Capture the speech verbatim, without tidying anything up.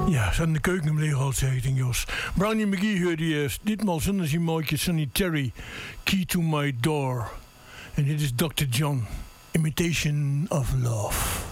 Ja, ze aan de keuken hem liggen al, zeg ik, Jos. Brownie McGee hoorde je eerst. Ditmaal zonder zijn mooitje Sonny Terry. Key to my door. En dit is doctor John. Imitation of Love.